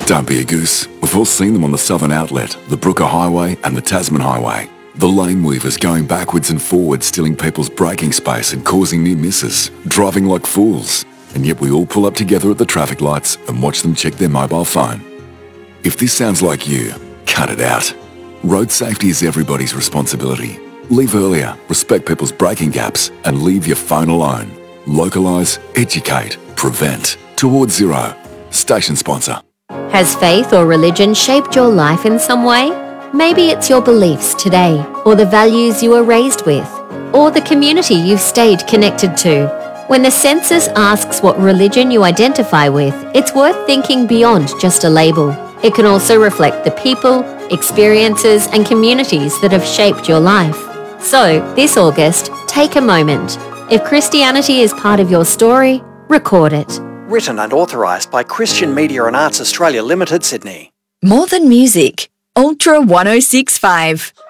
Don't be a goose. We've all seen them on the Southern Outlet, the Brooker Highway and the Tasman Highway. The lane weavers going backwards and forwards, stealing people's braking space and causing near misses, driving like fools. And yet we all pull up together at the traffic lights and watch them check their mobile phone. If this sounds like you, cut it out. Road safety is everybody's responsibility. Leave earlier, respect people's braking gaps, and leave your phone alone. Localise, educate, prevent. Towards Zero. Station sponsor. Has faith or religion shaped your life in some way? Maybe it's your beliefs today, or the values you were raised with, or the community you've stayed connected to. When the census asks what religion you identify with, it's worth thinking beyond just a label. It can also reflect the people, experiences, and communities that have shaped your life. So, this August, take a moment. If Christianity is part of your story, record it. Written and authorised by Christian Media and Arts Australia Limited, Sydney. More than music. Ultra 1065.